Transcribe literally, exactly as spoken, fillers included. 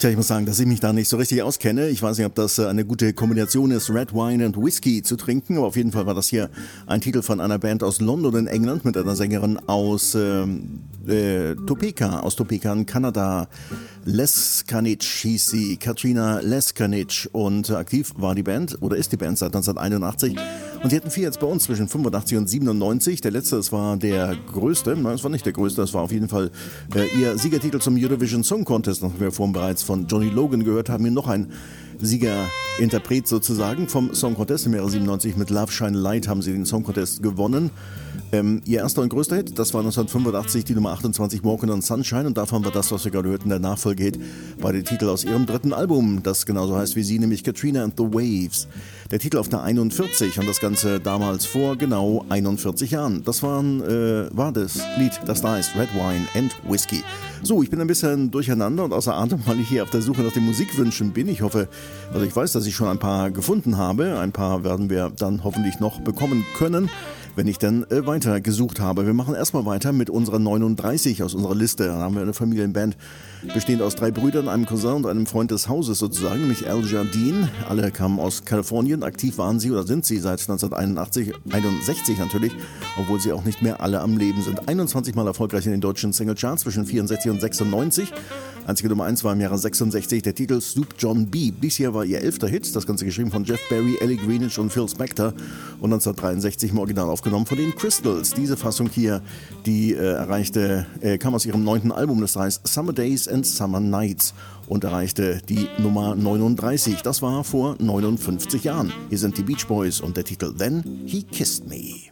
Tja, ich muss sagen, dass ich mich da nicht so richtig auskenne. Ich weiß nicht, ob das eine gute Kombination ist, Red Wine und Whisky zu trinken, aber auf jeden Fall war das hier ein Titel von einer Band aus London in England mit einer Sängerin aus ähm, äh, Topeka, aus Topeka in Kanada. Leskanich hieß sie, Katrina Leskanich, und aktiv war die Band, oder ist die Band seit neunzehnhunderteinundachtzig. Und sie hatten vier jetzt bei uns zwischen fünfundachtzig und siebenundneunzig. Der letzte, das war der größte, nein, es war nicht der größte, das war auf jeden Fall äh, ihr Siegertitel zum Eurovision Song Contest, noch wir vorhin bereits von Johnny Logan gehört haben, hier noch ein Siegerinterpret sozusagen vom Song Contest. Im Jahre siebenundneunzig mit Love Shine Light haben sie den Song Contest gewonnen. Ähm, ihr erster und größter Hit, das war neunzehnhundertfünfundachtzig die Nummer achtundzwanzig, Walking on Sunshine, und davon war das, was wir gerade hörten, der Nachfolgehit, war der Titel aus ihrem dritten Album, das genauso heißt wie sie, nämlich Katrina and the Waves. Der Titel auf der einundvierzig und das Ganze damals vor genau einundvierzig Jahren. Das waren, äh, war das Lied, das da ist, Red Wine and Whisky. So, ich bin ein bisschen durcheinander und außer Atem, weil ich hier auf der Suche nach den Musikwünschen bin. Ich hoffe, also ich weiß, dass ich schon ein paar gefunden habe. Ein paar werden wir dann hoffentlich noch bekommen können, wenn ich dann äh, weiter gesucht habe. Wir machen erstmal weiter mit unserer neununddreißig aus unserer Liste. Da haben wir eine Familienband, bestehend aus drei Brüdern, einem Cousin und einem Freund des Hauses sozusagen, nämlich Al Jardine. Alle kamen aus Kalifornien. Aktiv waren sie oder sind sie seit neunzehnhunderteinundachtzig, einundsechzig natürlich, obwohl sie auch nicht mehr alle am Leben sind. einundzwanzig Mal erfolgreich in den deutschen Singlecharts zwischen vierundsechzig und sechsundneunzig. Einzige Nummer eins war im Jahre sechsundsechzig der Titel Soup John B. Dies hier war ihr elfter Hit, das Ganze geschrieben von Jeff Berry, Ellie Greenwich und Phil Spector und neunzehnhundertdreiundsechzig im Original aufgenommen von den Crystals. Diese Fassung hier, die äh, erreichte, äh, kam aus ihrem neunten Album, das heißt Summer Days and Summer Nights, und erreichte die Nummer neununddreißig. Das war vor neunundfünfzig Jahren. Hier sind die Beach Boys und der Titel Then He Kissed Me.